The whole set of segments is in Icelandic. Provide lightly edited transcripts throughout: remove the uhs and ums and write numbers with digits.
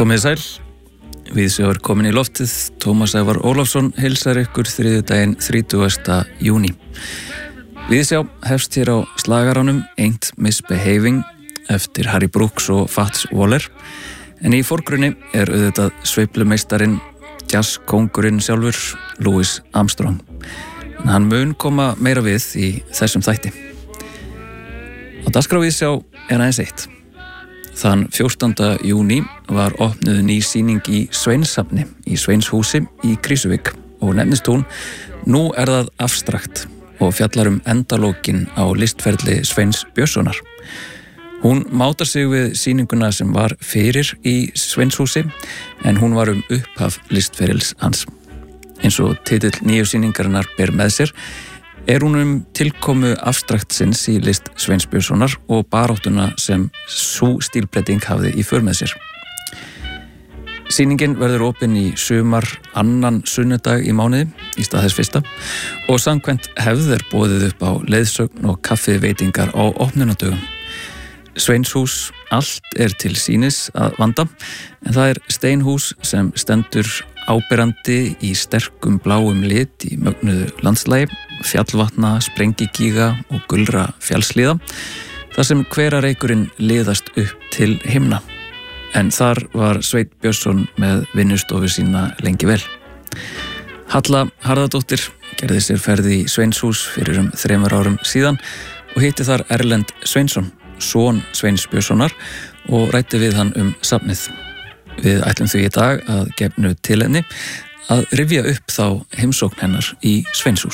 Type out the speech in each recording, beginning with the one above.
Komið sæl, Viðsjá komin í loftið, Tómas Ævar Ólafsson heilsar ykkur þriðjudaginn 30. júní. Viðsjá hefst hér á slagaránum Ain't Misbehaving eftir Harry Brooks og Fats Waller, en í forgrunni auðvitað sveiflumeistarinn, jazzkóngurinn sjálfur, Louis Armstrong. En hann mun koma meira við í þessum þætti. Á dagskrá Viðsjá aðeins eitt. Þann 14. júní var opnuð ný sýning í Sveinssafni í Sveinshúsi í Krýsuvík og nefnist hún Nú það abstrakt og fjallar endalókin á listferli Sveins Björnssonar. Hún mátar sig við sýninguna sem var fyrir í Sveinshúsi en hún var upphaf listferils hans. Eins og titill nýju sýningarinnar ber með sér hún tilkomu abstraktsins í list Sveins Björnssonar og baráttuna sem sú stílbreyting hafði í för með sér. Sýningin verður opin í sumar annan sunnudag í mánuði í stað þess fyrsta og samkvæmt hefð boðið upp á leiðsögn og kaffiveitingar á opnunardögum. Sveinshús, allt til sýnis að vanda, en það steinhús sem stendur áberandi í sterkum bláum lit í mögnuðu landslagi, fjallvatna, sprengigíga og gulra fjallslíða, þar sem hverareikurinn liðast upp til himna. En þar var Sveinn Björnsson með vinnustofu sína lengi vel. Halla Harðardóttir gerði sér ferð í Sveinshús fyrir 3 árum síðan og hitti þar Erlend Sveinsson, son Sveins Björnssonar, og ræddi við hann safnið. Við ætlum því í dag að gefnu tilefni að rifja upp þá heimsókn hennar í Sveinshús.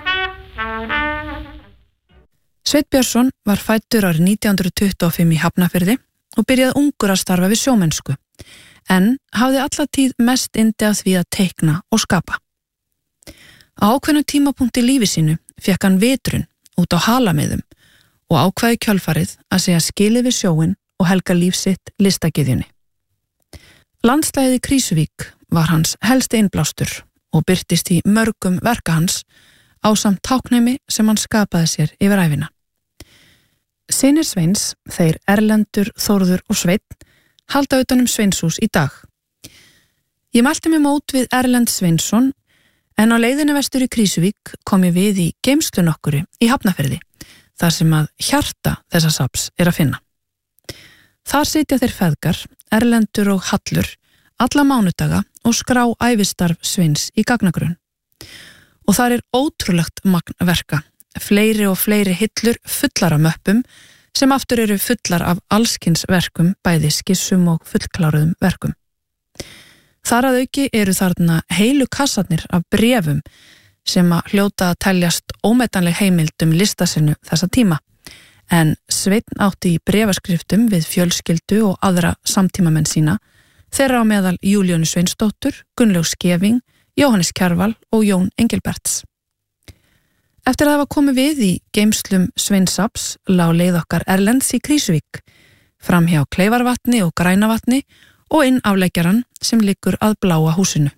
Sveinn Björnsson var fæddur árið 1925 í Hafnarfirði og byrjaði ungur að starfa við sjómennsku, en hafði alla tíð mest yndi af því að teikna og skapa. Á ákveðnum tímapunkti í lífi sínu fékk hann vitrun út á halamiðum og ákveði kjölfarið að segja skilið við sjóinn og helga líf sitt listagyðjunni. Landslagið í Krýsuvík var hans helsti innblástur og birtist í mörgum verka hans ásamt táknheimi sem hann skapaði sér yfir ævina. Synir Sveins, þeir Erlendur, Þórður og Sveinn, halda utan Sveinshús í dag. Ég mælti mig mót við Erlend Sveinsson, en á leiðinni vestur í Krýsuvík kom ég við í geymslu nokkuri í Hafnarfirði, þar sem að hjarta þessa safns að finna. Þar sitja þeir feðgar, Erlendur og Hallur, alla mánudaga og skrá ævistarf Sveins í gagnagrunn. Og þar ótrúlegt magn verka, fleiri og fleiri hillur fullar af möppum sem aftur fullar af allskins verkum, bæði skissum og fullkláruðum verkum. Þar að auki þarna heilu kassarnir af bréfum sem að hljóta að teljast ómetanleg heimild listasinu þessa tíma, en Sveinn átti í bréfaskriftum við fjölskyldu og aðra samtímamenn sína, þeirra á meðal Júlíönu Sveinsdóttur, Gunnlaug Skeving, Jóhannes Kjarval og Jón Engilberts. Eftir að það var komið við í geymslum Sveinssafns lá leið okkar Erlends í Krýsuvík, fram hjá Kleifarvatni og Grænavatni og inn afleggjaran sem liggur að Bláa húsinu.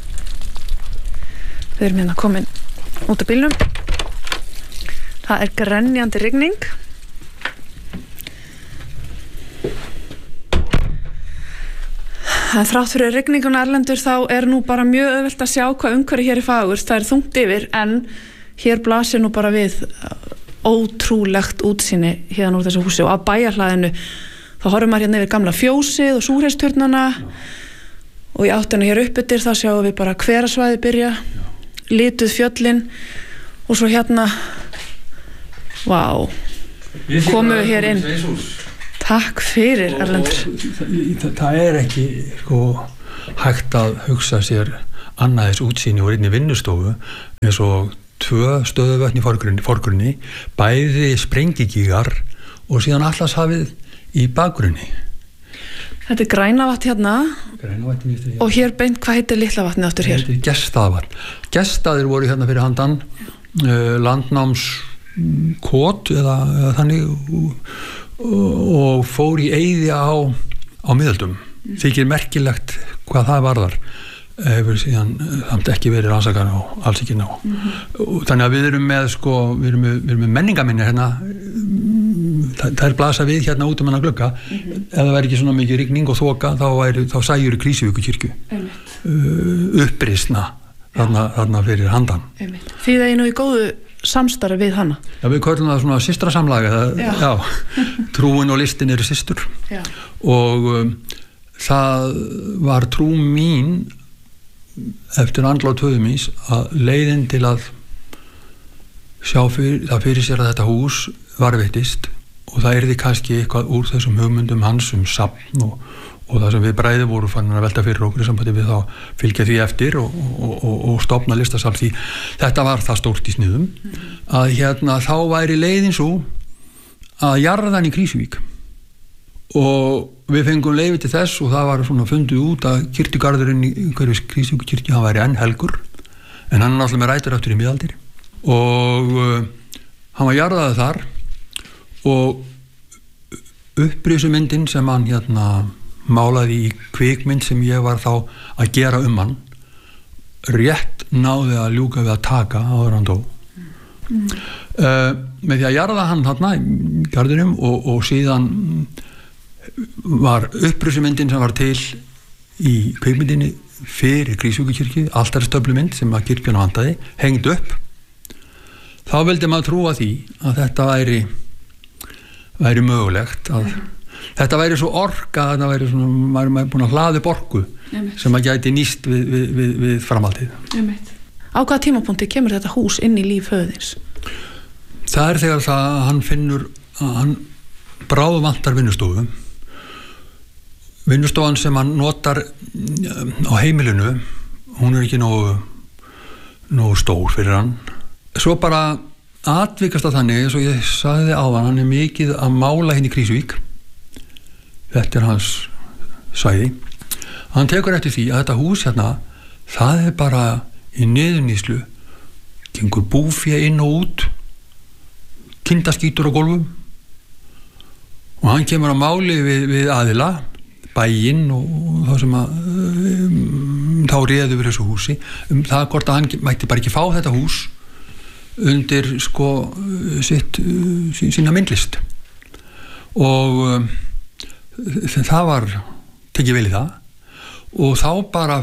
Við hérna komin út af bílnum. Það grenjandi rigning. Þrátt fyrir rigninguna Erlendur þá nú bara mjög auðvelt að sjá hvað umhverfi hér fagurt. Það þungt yfir, en hér blasir nú bara við ótrúlegt útsýni hérna úr þessu húsi og að bæjarhlaðinu þá horfum maður hérna yfir gamla fjósið og súrheysturnana og í áttina hér uppbyttir þá sjáum við bara hverasvæði byrja, lituð fjöllin og svo hérna komum við hér inn. Takk fyrir, Erlendur. Það ekki hægt að hugsa sér annaðis útsýni og einni vinnustofu eins og 2 stöðuvötn í forgrunni, bæði sprengigígar og síðan Atlantshafið í bakgrunni. Þetta Grænavatn hérna og hér beint, hvað heitir Litlavatnið aftur hér? Þetta Gestavatn. Gestaðir voru hérna fyrir handan, landnámskot eða þannig og fór í eyði á miðöldum. Þykir merkilegt hvað það varðar. hefur síðan samt ekki verið rannsakað og alls ekki ná. Og þannig að við erum með við erum með menningaminni hérna, það er blasa við hérna út hennar glugga. Ef það væri ekki svona mikið rigning og þoka þá sæjur í Krýsuvíkurkirkju upprisna þarna fyrir handan. Þið eigið nú í góðu samstarfi við hana. Já, við köllum það svona systrasamlaga. Já. Trúin og listin eru systur. Já. Og það var trú mín eftir andlát höfuð míns að leiðin til að sjá það fyrir sér að þetta hús varðveittist og það yrði kannski eitthvað úr þessum hugmyndum hans safn og það sem við bræði voru fannin að velta fyrir okkur sambandi við þá fylgja því eftir og stofna listasafn því þetta var það stórt í sniðum að hérna þá væri leiðin svo að jarðan í Krýsuvík og við fengum leyfi til þess og það var svona fundið út að kirkjugarðurinn í hverju Krýsuvíkurkirkju hann væri enn helgur en hann náttúrulega með rætur aftur í miðaldir og hann var jarðaði þar og upprýsumyndin sem hann hérna málaði í kvikmynd sem ég var þá að gera hann rétt náði að ljúka við að taka áður hann dó með því að jarða hann þarna í garðinum og síðan var upprýsumyndin sem var til í kvikmyndinni fyrir Krýsuvíkurkirkju altaristöflumynd sem að kirkjuna vantaði hengd upp þá vildi maður trúa því að þetta væri mögulegt að þetta væri svo orka þetta væri svona, maður búin að hlaða upp orku sem að gæti nýst við framhaldið. Á hvaða tímapunkti kemur þetta hús inn í líf höfuðins? Það er þegar það að hann finnur að hann bráðu vantar vinnustofu vinnustofan sem hann notar á heimilinu hún er ekki nógu stór fyrir hann svo bara atvikast að þannig eins og ég sagði áðan hann er mikið að mála hérna í Krýsuvík þetta er hans svæði hann tekur eftir því að þetta hús hérna það er bara í niðurnýslu gengur búfé inn og út kindaskítur á gólfum og hann kemur að máli við aðila bæinn og þá sem að þá réðu við þessu húsi það hvort að hann mætti bara ekki fá þetta hús undir sína myndlist og það var tekið vel í það og þá bara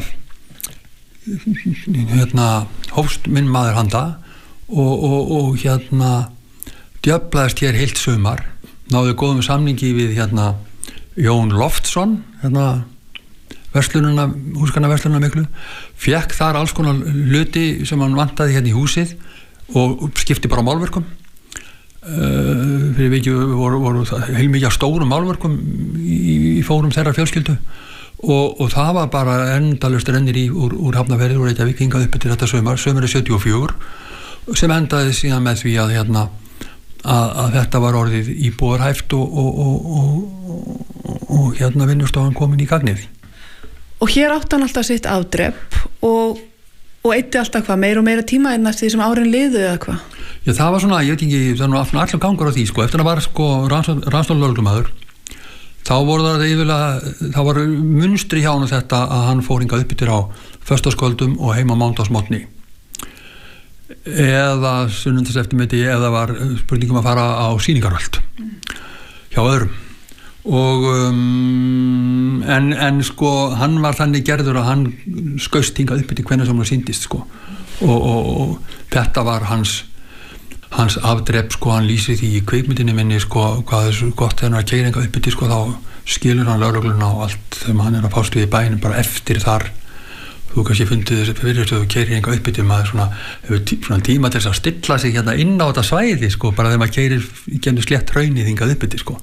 hérna hófst minn maður handa og hérna djöflaðist hér heilt sumar náðu góðum samningi við hérna Jón Loftsson hérna húsgagnaverslunina miklu fékk þar alls konar hluti sem hann vantaði hérna í húsið og skipti bara málverkum fyrir vikið voru heilmikið stórum málverkum í fórum þeirra fjölskyldu og það var bara endalaust rennir úr Hafnarfirði úr Reykjavík hingað uppi til þetta sömur 74 sem endaði síðan með því að hérna að þetta var orðið íbúðarhæft og hérna vinnustofan komin í gagnið og hér átti hann alltaf sitt afdrepp og eitti alltaf hvað meira og meira tíma ennast því sem árin liðu eða hvað? Já, það var svona, ég veit ekki, það var alltaf gangur á því, eftir að var rannsóknarlögreglumaður, þá voru það yfirlega, þá var munstri hjá hann þetta að hann fór hingað upp yfir á föstudagskvöldum og heima mánudagsmorgni eða sunnudagseftirmiddi eða var spurningum að fara á sýningarvöld hjá öðrum og en hann var þannig gerður að hann skaust hingað upp til hvenær sem hann sýndist og þetta var hans afdrepp hann lýsir því í kvikmyndinni minni hvað þessu gott þegar hann að keyra hingað upp til þá skilur hann lögregluna og allt þegar hann er að fást við í bænum bara eftir þar þú kannski fundið þessi fyrirstöðu keyrir hingað upp til maður hefur tíma til þess að stilla sig hérna inn á þetta svæði bara þegar maður keyrir genið slétt hraunið hingað upp til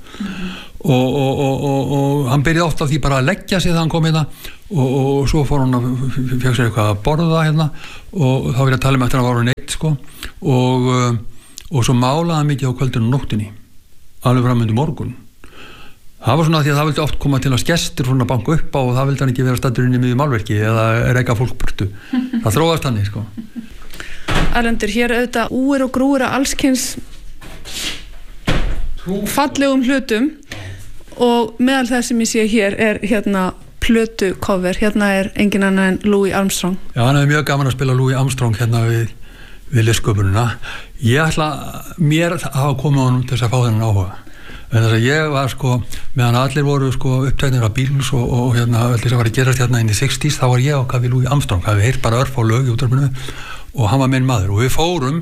og hann byrjaði oft á því bara að leggja sig þegar hann kom hérna og svo fór hann fekk sér eitthvað að borða hérna og þá vil ég tala eftir að hann var neitt og svo málaði hann mikið á kvöldinu og nóttinni alveg fram undir morgun það var svona því að það vildi oft koma til að gestir svona banka upp á og það vildi hann ekki vera staddur inn í miðju málverki eða reka fólk burtu það þróast hann Erlendur, hér auðvitað úir og grúir að allskyns fallegum hlutum og meðal það sem ég sé hér er hérna plötu cover, hérna engin annar en Louis Armstrong. Já, hann hefði mjög gaman að spila Louis Armstrong hérna við listsköpunina. Ég ætla mér að hafa komið á honum til þess að fá þennan áhuga. En þess að ég var meðan allir voru upptæknir af Beatles og hérna allir sem var að gerast hérna inn í 60s, þá var ég á kafi Louis Armstrong, það hefði heyrt bara örfá lög í útvarpinu og hann var minn maður og við fórum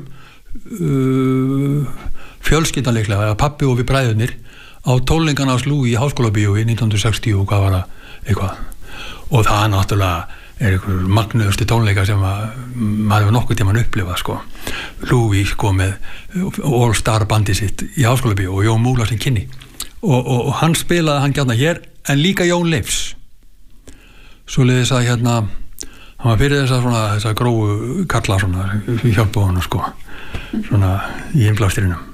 fjölskyldanleiklega, pabbi og við bræðurnir á tónleikana hans Louis í Háskólabíói 1960 og hvað var það eitthvað og það náttúrulega einhver magnuðustu tónleika sem maður hefur nokkuð tímann upplifað Louis með All Star bandið sitt í Háskólabíó og Jón Múla sem kynni og hann spilaði hann gjarna hér en líka Jón Leifs svoleiðis að hérna hann var fyrir þessa grófu kalla hjálpa honum svona í innblástrinum